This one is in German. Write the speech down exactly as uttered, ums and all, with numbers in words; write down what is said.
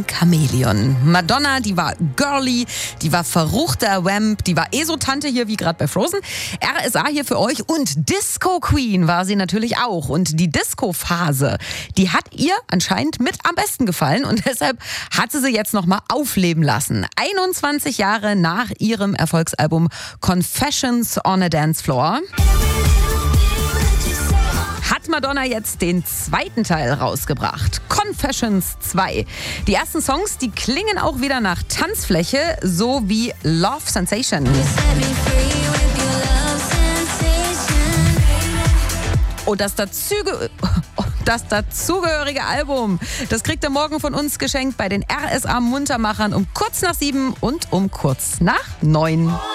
Chamäleon. Madonna, die war girly, die war verruchter Vamp, die war ESO-Tante hier, wie gerade bei Frozen. R S A hier für euch und Disco Queen war sie natürlich auch. Und die Disco-Phase, die hat ihr anscheinend mit am besten gefallen und deshalb hat sie sie jetzt nochmal aufleben lassen. einundzwanzig Jahre nach ihrem Erfolgsalbum Confessions on a Dance Floor hat Madonna jetzt den zweiten Teil rausgebracht. Confessions zwei. Die ersten Songs, die klingen auch wieder nach Tanzfläche, so wie Love Sensation. Und das, dazüge, das dazugehörige Album, das kriegt ihr morgen von uns geschenkt bei den R S A Muntermachern um kurz nach sieben und um kurz nach neun.